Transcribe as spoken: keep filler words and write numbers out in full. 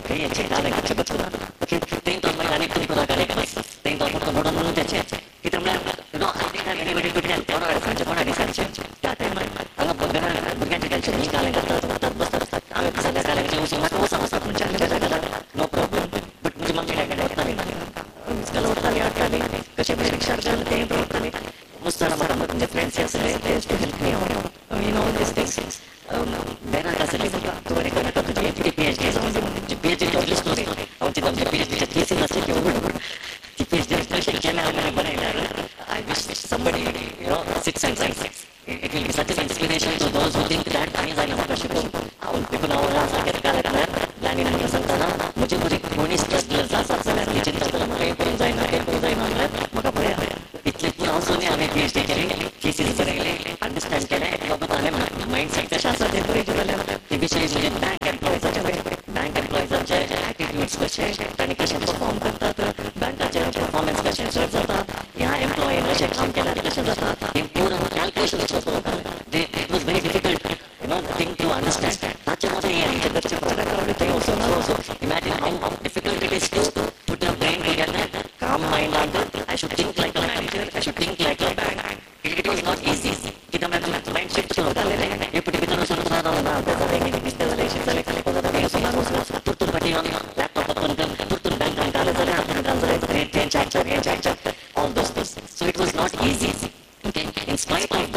काही याचे गाण्याचे बचून ओके ते तो मैं गाने कुछ कुरा करे बस ते तो तो मोडन म्हणून त्याचे की तुम्हाला no I think that anybody could help तेवढा अडचणचे कोण अडचणचे त्या टाइमार हांगा बघना भुरग्यांचे टेन्शन ही गाणे करतात वतात बसतात आम्ही सगळ्या गाण्याचे उसो म्हाका उसो असतात म्हणजे आमी त्याच्या घरात नो प्रॉब्लेम बट म्हणजे मम्मी डॅडी वताली स्कूल वताली हाडटाली कशे बी रिक्षार जावन ते वताली मुस्तारा म्हाका म्हणजे फ्रेंड्स आसले ते help me out you know this things बेनाक आसले तूं बरें करता तुजी तुजी पीएचडी जावन दी पीएचडी टॉपली स्टोरी हांव चिंतता म्हणजे पीएचडीच्या केसीन आसली की उगड ती पीएचडी कशें केलें हांवें बरयल्यार I wish somebody, you know, sits and writes. It will be such an inspiration to those who think that आम्ही जायना म्हाका शिकून हांव देखून हांव सांगता काल्यार ल्हानी ल्हानी सांगतना म्हजी बरी कोणी स्ट्रेसलेस आसात जाल्यार ती चिंता करता म्हाका हें करूंक जायना तें करूंक जायना म्हणल्यार म्हाका पळया इतलें पूण हांव सुनी हांवें पीएचडी केली केसीस बरयले अंडरस्टँड केलें बाबा ताणें मायंडसेट कशें आसा तें बरयलें जाल्यार ते विशय म्हणजे बँक एम्प्लॉयजाचे बँक एम्प्लॉयजांचे एटिट्यूड्स कशे तांणी कशें परफॉर्म करतात बँकाचे परफॉर्मन्स कशें चड जाता ह्या एम्प्लॉयन कशें काम केल्यार कशें जाता हें पूर्ण कॅल्क्युलेशन करता it was very difficult you know thing to understand ताचे मध्ये हें आमचे घरचे प्रोडक्ट आवडले थंय वचून वचून imagine how difficult it is to put your brain together, calm mind on it. I should think like a manager. I should think like a bank. It, it was not easy. कितना मैं तुम्हें mind shift शुरू कर ले रहे ये पुटी बितना शुरू करा रहा हूँ ना तो चलेंगे कि किसने वाले शिफ्ट चले चले को ज़्यादा नहीं सुना उसने तुर तुर पटी हम लैपटॉप ओपन कर तुर तुर बैंक निकाले चले हाथ निकाल चले चले change change change change change all those things. So it was not easy. Okay. In spite of